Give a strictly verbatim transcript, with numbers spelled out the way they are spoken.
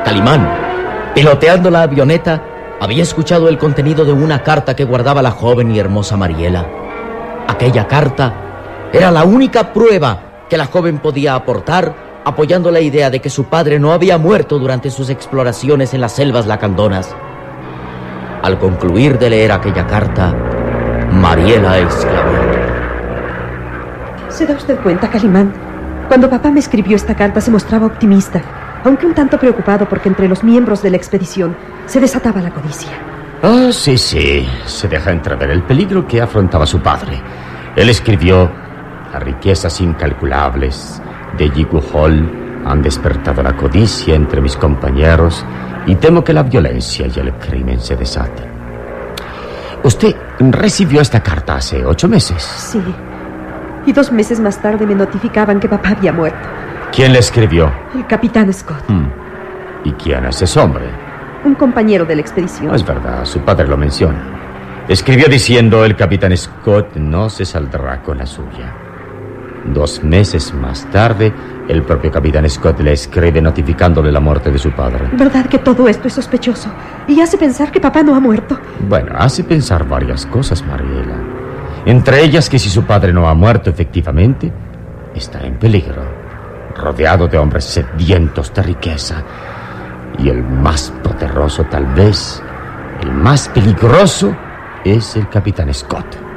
Calimán, piloteando la avioneta, había escuchado el contenido de una carta que guardaba la joven y hermosa Mariela. Aquella carta era la única prueba que la joven podía aportar, apoyando la idea de que su padre no había muerto durante sus exploraciones en las selvas lacandonas. Al concluir de leer aquella carta, Mariela exclamó: ¿Se da usted cuenta, Calimán? Cuando papá me escribió esta carta se mostraba optimista, aunque un tanto preocupado porque entre los miembros de la expedición se desataba la codicia. Ah, sí, sí. Se deja entrever el peligro que afrontaba su padre. Él escribió: las riquezas incalculables de Yigu Hall han despertado la codicia entre mis compañeros y temo que la violencia y el crimen se desaten. Usted recibió esta carta hace ocho meses. Sí. Y dos meses más tarde me notificaban que papá había muerto. ¿Quién le escribió? El capitán Scott. Hmm. ¿Y quién es ese hombre? Un compañero de la expedición. No es verdad, su padre lo menciona. Escribió diciendo: el capitán Scott no se saldrá con la suya. Dos meses más tarde, el propio capitán Scott le escribe notificándole la muerte de su padre. ¿Verdad que todo esto es sospechoso? Y hace pensar que papá no ha muerto. Bueno, hace pensar varias cosas, Mariela. Entre ellas que si su padre no ha muerto efectivamente, está en peligro, rodeado de hombres sedientos de riqueza. Y el más poderoso, tal vez, el más peligroso, es el capitán Scott.